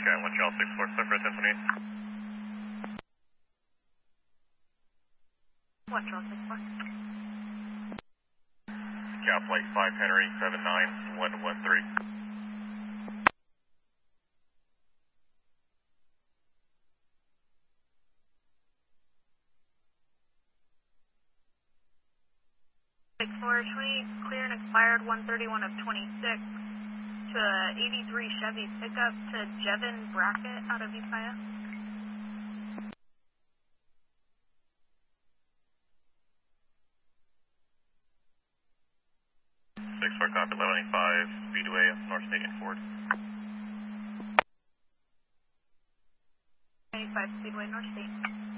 Sky 1 Charles 64, Suffer 1028. 1 Charles 64. Cal Flight 5 Henry 79113. Clear and expired 131 of 26 to 83 Chevy pickup to Jevin Brackett out of Ukiah. 64 copy 1185 Speedway North State and Ford. 95 Speedway North State.